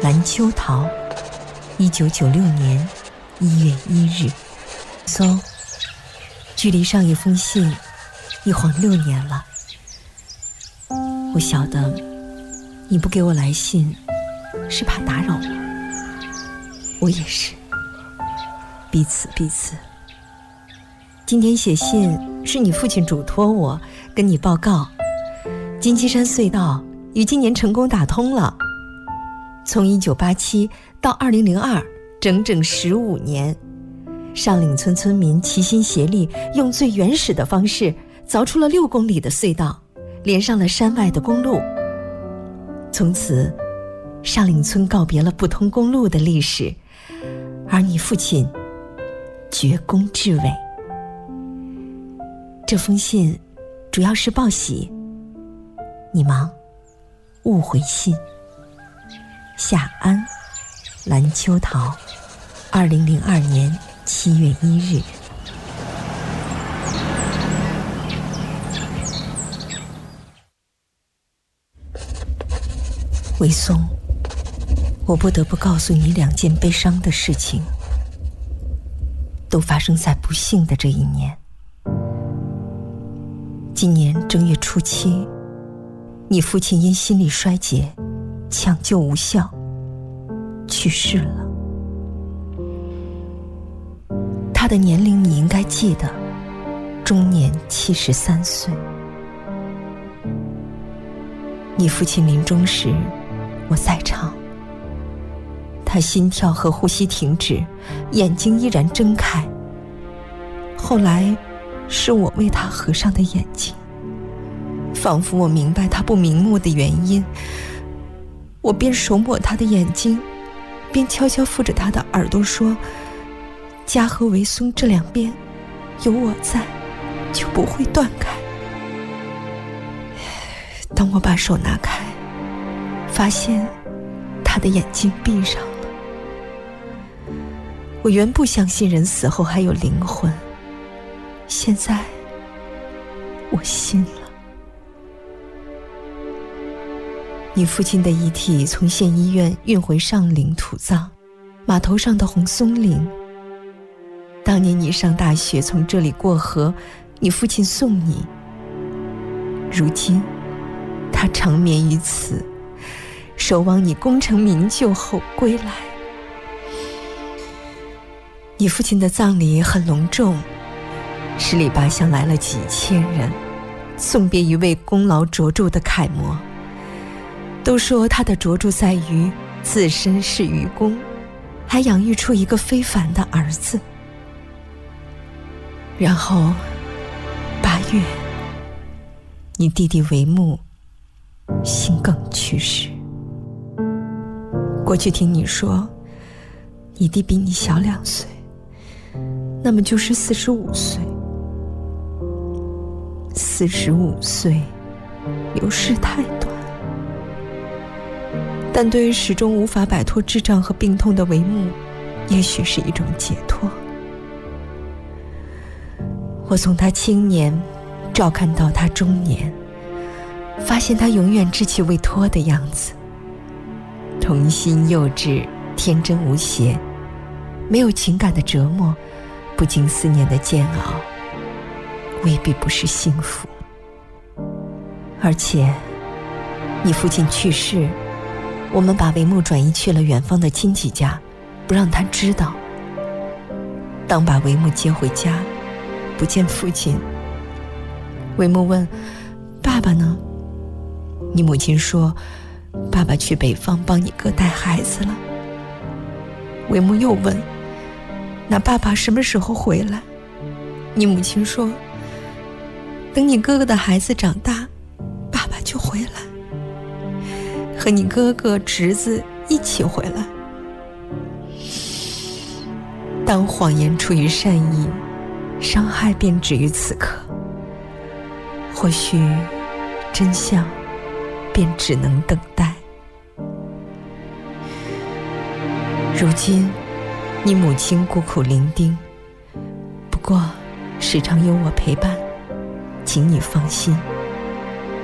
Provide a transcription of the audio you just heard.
蓝秋桃，1996年1月1日。搜，距离上一封信一晃6年了。我晓得你不给我来信是怕打扰我也是，彼此。今天写信是你父亲嘱托我跟你报告，金鸡山隧道于今年成功打通了。从1987到2002，整整15年，上岭村村民齐心协力，用最原始的方式凿出了6公里的隧道，连上了山外的公路。从此，上岭村告别了不通公路的历史，而你父亲绝功至伟。这封信主要是报喜，你忙勿回信。夏安，蓝秋桃，2002年7月1日。韦松，我不得不告诉你2件悲伤的事情，都发生在不幸的这一年。今年正月初7，你父亲因心力衰竭，抢救无效，去世了。他的年龄你应该记得，终年73岁。你父亲临终时，我在场。他心跳和呼吸停止，眼睛依然睁开。后来是我为他合上的眼睛，仿佛我明白他不瞑目的原因。我边手抹他的眼睛，边悄悄抚着他的耳朵说，家和韦松这2边有我在，就不会断开。当我把手拿开，发现他的眼睛闭上了。我原不相信人死后还有灵魂，现在我信了。你父亲的遗体从县医院运回上岭土葬，码头上的红松岭。当年你上大学从这里过河，你父亲送你。如今他长眠于此，守望你功成名就后归来。你父亲的葬礼很隆重，十里八乡来了几千人，送别一位功劳卓著的楷模。都说他的卓著在于自身是愚公，还养育出一个非凡的儿子。然后8月，你弟弟韦木心梗去世。过去听你说，你弟比你小2岁，那么就是45岁。45岁，流逝太短。但对于始终无法摆脱智障和病痛的韦木，也许是一种解脱。我从他青年照看到他中年，发现他永远稚气未脱的样子，童心幼稚，天真无邪，没有情感的折磨，不经思念的煎熬，未必不是幸福。而且你父亲去世，我们把韦木转移去了远方的亲戚家，不让他知道。当把韦木接回家，不见父亲，韦木问，爸爸呢？你母亲说，爸爸去北方帮你哥带孩子了。韦木又问，那爸爸什么时候回来？你母亲说，等你哥哥的孩子长大，爸爸就回来，和你哥哥侄子一起回来。当谎言出于善意，伤害便止于此刻，或许真相便只能等待。如今你母亲孤苦伶仃，不过时常有我陪伴，请你放心。